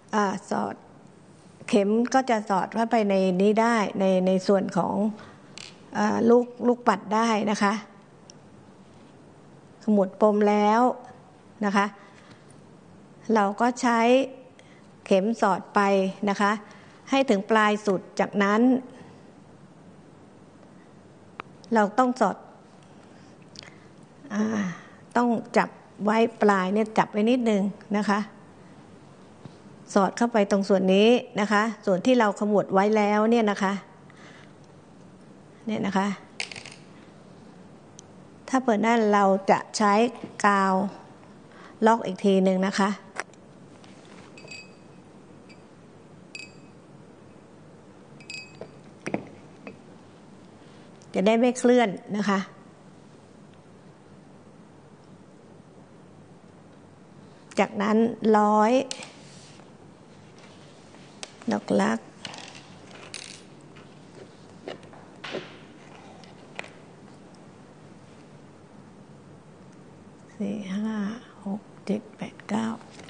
สอดเข็มก็จะสอดเข้าไปในนี้ได้ในส่วนของลูกปัดได้นะคะขมวดปมแล้วนะคะเราก็ใช้เข็มสอดไปนะคะให้ถึงปลายสุดจากนั้นเราต้องสอดต้องจับไว้ปลายเนี่ยจับไว้นิดนึงนะคะสอดเข้าไปตรงส่วนนี้นะคะส่วนที่เราขมวดไว้แล้วเนี่ยนะคะถ้าเปิดนั่นเราจะใช้กาวล็อกอีกทีหนึ่งนะคะจะได้ไม่เคลื่อนนะคะจากนั้นร้อยดอกลัก4 5 6 7 8 9